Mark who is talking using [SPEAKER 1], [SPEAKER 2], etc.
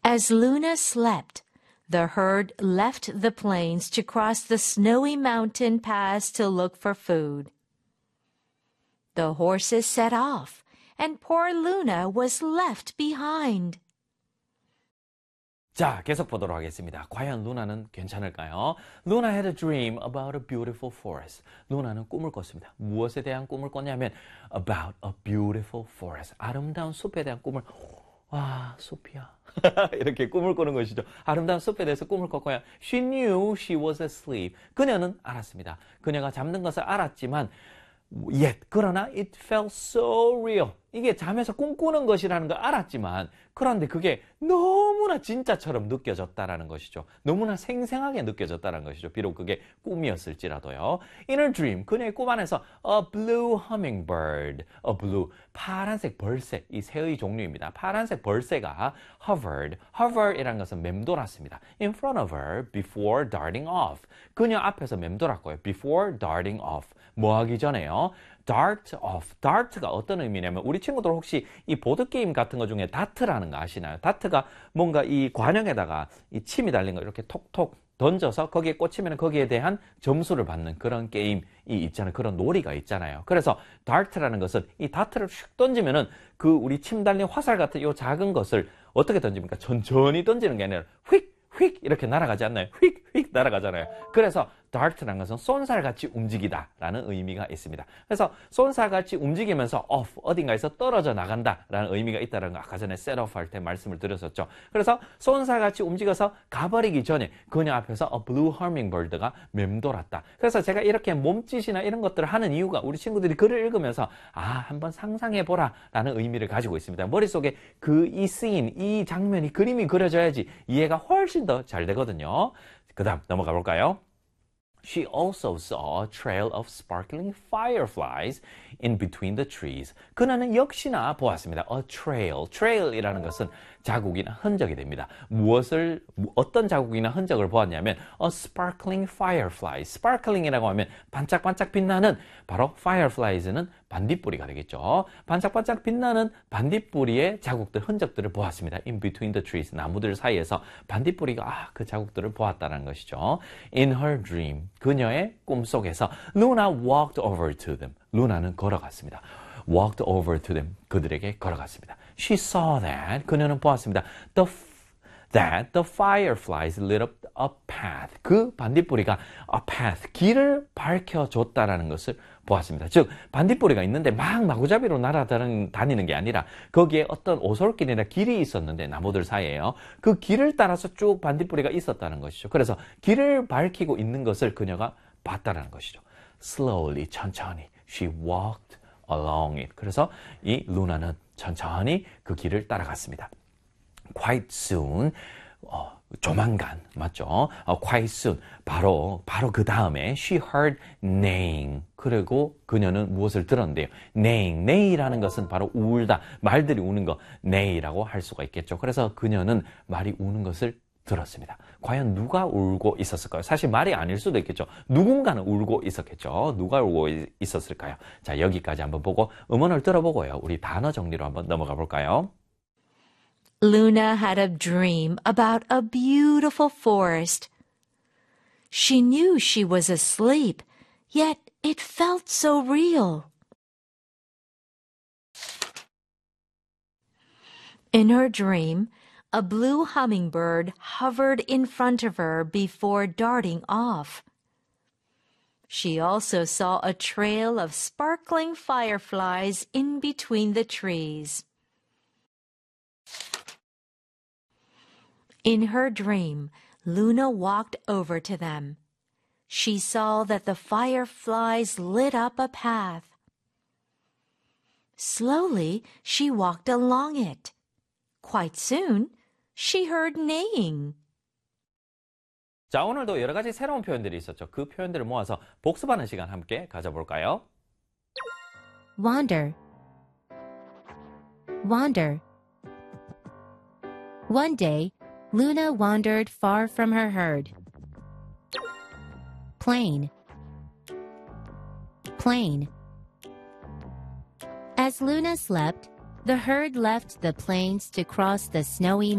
[SPEAKER 1] As Luna slept, the herd left the plains to cross the snowy mountain pass to look for food. The horses set off, and poor Luna was left behind.
[SPEAKER 2] 자, 계속 보도록 하겠습니다. 과연 루나는 괜찮을까요? Luna had a dream about a beautiful forest. 루나는 꿈을 꿨습니다. 무엇에 대한 꿈을 꿨냐면 about a beautiful forest. 아름다운 숲에 대한 꿈을 와, 숲이야. 이렇게 꿈을 꾸는 것이죠. 아름다운 숲에 대해서 꿈을 꿨고요. She knew she was asleep. 그녀는 알았습니다. 그녀가 잠든 것을 알았지만 yet, 그러나 it felt so real. 이게 잠에서 꿈꾸는 것이라는 걸 알았지만 그런데 그게 너무나 진짜처럼 느껴졌다라는 것이죠. 너무나 생생하게 느껴졌다는 것이죠. 비록 그게 꿈이었을지라도요. In her dream, 그녀의 꿈 안에서 a blue hummingbird, a blue, 파란색 벌새, 이 새의 종류입니다. 파란색 벌새가 hovered이라는 것은 맴돌았습니다. In front of her before darting off. 그녀 앞에서 맴돌았고요. before darting off. 뭐 하기 전에요? dart off. dart가 어떤 의미냐면 우리 친구들 혹시 이 보드게임 같은 거 중에 다트라는 거 아시나요? 다트가 뭔가 이 관형에다가 이 침이 달린 거 이렇게 톡톡 던져서 거기에 꽂히면 거기에 대한 점수를 받는 그런 게임이 있잖아요. 그런 놀이가 있잖아요. 그래서 dart라는 것은 이 다트를 슉 던지면은 그 우리 침 달린 화살 같은 이 작은 것을 어떻게 던집니까? 천천히 던지는 게 아니라 휙 이렇게 날아가지 않나요? 휙 날아가잖아요. 그래서 dart라는 것은 쏜살같이 움직이다라는 의미가 있습니다. 그래서 쏜살같이 움직이면서 off, 어딘가에서 떨어져 나간다라는 의미가 있다는 거 아까 전에 set off 할 때 말씀을 드렸었죠. 그래서 쏜살같이 움직여서 가버리기 전에 그녀 앞에서 a blue hummingbird가 맴돌았다. 그래서 제가 이렇게 몸짓이나 이런 것들을 하는 이유가 우리 친구들이 글을 읽으면서 한번 상상해보라 라는 의미를 가지고 있습니다. 머릿속에 이 scene, 이 장면이 그림이 그려져야지 이해가 훨씬 더 잘 되거든요. 그 다음 넘어가 볼까요? She also saw a trail of sparkling fireflies in between the trees. 그녀는 역시나 보았습니다. A trail. trail이라는 것은 자국이나 흔적이 됩니다. 어떤 자국이나 흔적을 보았냐면 a sparkling firefly. sparkling이라고 하면 반짝반짝 빛나는 바로 fireflies는 반딧불이가 되겠죠. 반짝반짝 빛나는 반딧불이의 자국들, 흔적들을 보았습니다. In between the trees. 나무들 사이에서 반딧불이가 그 자국들을 보았다는 것이죠. In her dream. 그녀의 꿈속에서 Luna walked over to them. 루나는 걸어갔습니다. walked over to them. 그들에게 걸어갔습니다. She saw that. 그녀는 보았습니다. that the fireflies lit up a path. 그 반딧불이가 a path, 길을 밝혀줬다라는 것을 보았습니다. 즉 반딧불이가 있는데 막 마구잡이로 날아다니는 게 아니라 거기에 어떤 오솔길이나 길이 있었는데 나무들 사이에요. 그 길을 따라서 쭉 반딧불이가 있었다는 것이죠. 그래서 길을 밝히고 있는 것을 그녀가 봤다는 것이죠. Slowly, 천천히 she walked along it. 그래서 이 루나는 천천히 그 길을 따라갔습니다. Quite soon, 조만간, 맞죠? Quite soon, 바로 그 다음에 she heard neighing. 그리고 그녀는 무엇을 들었는데요? neigh라는 것은 바로 울다, 말들이 우는 거, neigh라고 할 수가 있겠죠. 그래서 그녀는 말이 우는 것을 들었습니다. 과연 누가 울고 있었을까요? 사실 말이 아닐 수도 있겠죠. 누군가는 울고 있었겠죠. 누가 울고 있었을까요? 자, 여기까지 한번 보고 음원을 들어보고요. 우리 단어 정리로 한번 넘어가 볼까요?
[SPEAKER 1] Luna had a dream about a beautiful forest. She knew she was asleep, yet it felt so real. In her dream, a blue hummingbird hovered in front of her before darting off. She also saw a trail of sparkling fireflies in between the trees. In her dream, Luna walked over to them. She saw that the fireflies lit up a path. Slowly, she walked along it. Quite soon, she heard neighing.
[SPEAKER 2] 자, 오늘도 여러 가지 새로운 표현들이 있었죠. 그 표현들을 모아서 복습하는 시간 함께 가져볼까요?
[SPEAKER 3] Wander. Wander. One day, Luna wandered far from her herd. Plain. Plain. As Luna slept, the herd left the plains to cross the snowy